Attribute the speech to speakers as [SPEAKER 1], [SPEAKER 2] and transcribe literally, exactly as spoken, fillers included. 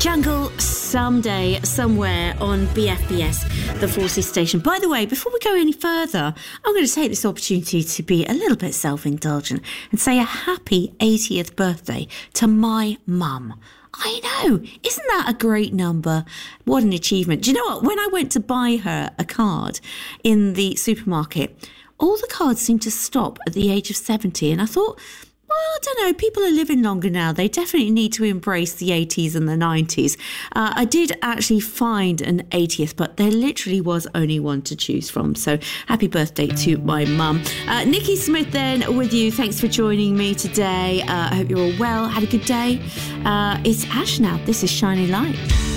[SPEAKER 1] Jungle someday, somewhere on B F B S, the Forces station. By the way, before we go any further, I'm going to take this opportunity to be a little bit self-indulgent and say a happy eightieth birthday to my mum. I know, isn't that a great number? What an achievement. Do you know what? When I went to buy her a card in the supermarket, all the cards seemed to stop at the age of seventy, and I thought, well, I don't know, people are living longer now. They definitely need to embrace the eighties and the nineties. Uh, I did actually find an eightieth, but there literally was only one to choose from. So happy birthday to my mum. Uh, Nikki Smith then with you. Thanks for joining me today. Uh, I hope you're all well. Had a good day. Uh, it's Ash now. This is Shining Light.